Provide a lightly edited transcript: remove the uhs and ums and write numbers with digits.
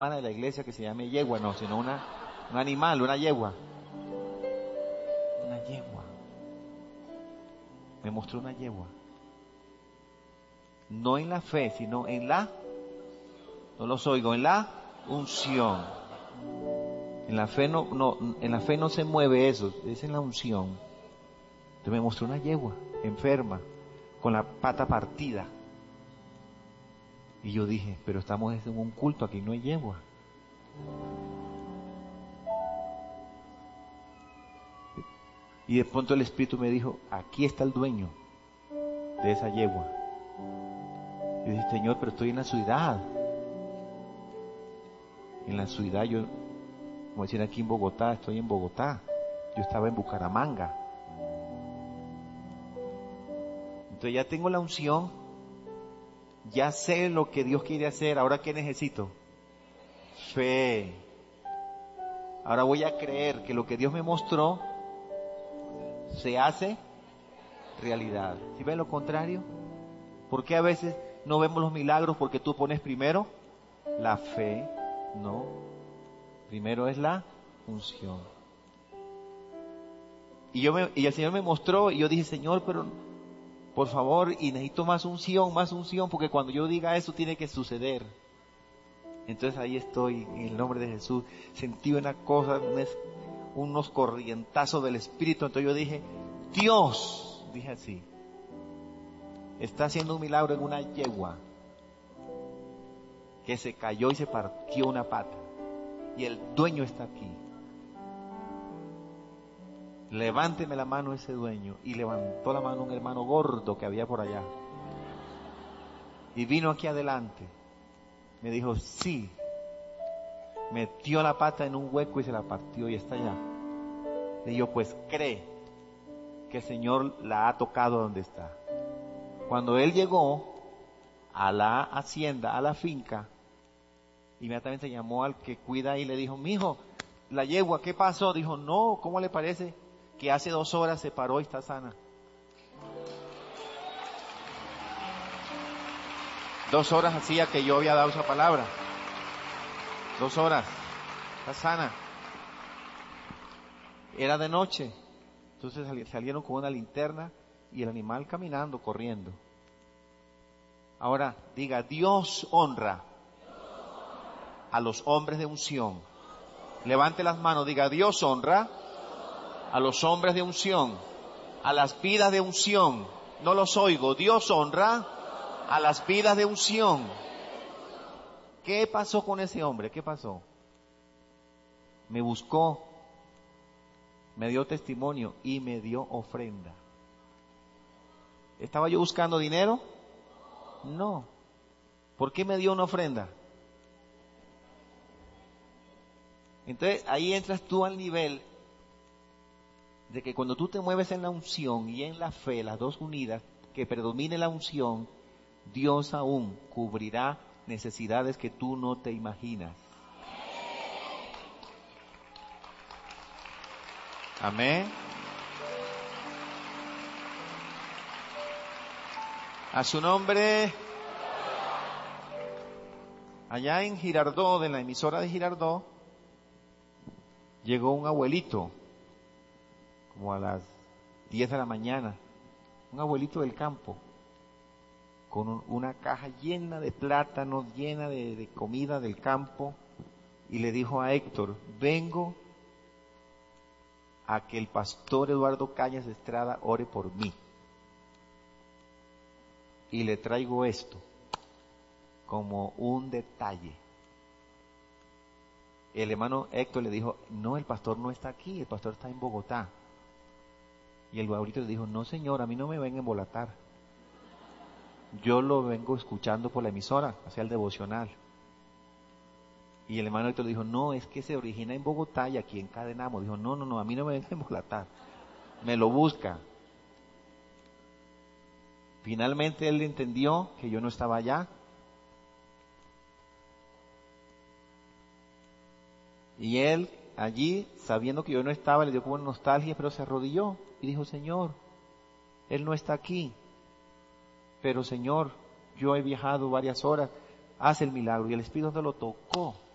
de la iglesia que se llame yegua, no, sino un animal, una yegua. Una yegua. Me mostró una yegua. No en la fe, sino en la, no los oigo, en la unción. En la fe en la fe no se mueve eso, es en la unción. Entonces me mostró una yegua, enferma, con la pata partida. Y yo dije, pero estamos en un culto, aquí no hay yegua. Y de pronto el Espíritu me dijo, aquí está el dueño de esa yegua. Y yo dije, Señor, pero estoy en la ciudad. En la ciudad, yo, como decían aquí en Bogotá, estoy en Bogotá. Yo estaba en Bucaramanga. Entonces ya tengo la unción, ya sé lo que Dios quiere hacer. Ahora, ¿qué necesito? Fe. Ahora voy a creer que lo que Dios me mostró se hace realidad. ¿Sí ven lo contrario? ¿Por qué a veces no vemos los milagros? Porque tú pones primero la fe. No. Primero es la unción. Y el Señor me mostró y yo dije, Señor, pero por favor, y necesito más unción, porque cuando yo diga eso tiene que suceder. Entonces ahí estoy, en el nombre de Jesús, sentí una cosa, unos corrientazos del Espíritu. Entonces yo dije, Dios, dije así, está haciendo un milagro en una yegua que se cayó y se partió una pata, y el dueño está aquí. Levánteme la mano ese dueño. Y levantó la mano un hermano gordo que había por allá, y vino aquí adelante. Me dijo, sí. Metió la pata en un hueco y se la partió y está allá. Y yo, pues cree que el Señor la ha tocado donde está. Cuando él llegó a la hacienda, a la finca, inmediatamente llamó al que cuida y le dijo, mijo, la yegua, ¿qué pasó? Dijo, no, ¿cómo le parece que hace 2 horas se paró y está sana? 2 horas hacía que yo había dado esa palabra. 2 horas. Está sana. Era de noche. Entonces salieron con una linterna y el animal caminando, corriendo. Ahora diga, Dios honra a los hombres de unción. Levante las manos, diga, Dios honra a los hombres de unción, a las vidas de unción. No los oigo. Dios honra a las vidas de unción. ¿Qué pasó con ese hombre? ¿Qué pasó? Me buscó, me dio testimonio y me dio ofrenda. ¿Estaba yo buscando dinero? No. ¿Por qué me dio una ofrenda? Entonces ahí entras tú al nivel de que cuando tú te mueves en la unción y en la fe, las dos unidas, que predomine la unción, Dios aún cubrirá necesidades que tú no te imaginas. Amén. A su nombre. Allá en Girardot, en la emisora de Girardot, llegó un abuelito, como a las 10 de la mañana, un abuelito del campo, con una caja llena de plátanos, llena de comida del campo, y le dijo a Héctor, vengo a que el pastor Eduardo Cañas Estrada ore por mí. Y le traigo esto como un detalle. El hermano Héctor le dijo, no, el pastor no está aquí, el pastor está en Bogotá. Y el abuelito le dijo, no señor, a mí no me ven a embolatar. Yo lo vengo escuchando por la emisora, hacia el devocional. Y el hermano Héctor le dijo, no, es que se origina en Bogotá y aquí encadenamos. Dijo, no, a mí no me ven a embolatar. Me lo busca. Finalmente él entendió que yo no estaba allá. Y él allí, sabiendo que yo no estaba, le dio como nostalgia, pero se arrodilló y dijo, Señor, él no está aquí. Pero Señor, yo he viajado varias horas, haz el milagro. Y el Espíritu Santo lo tocó.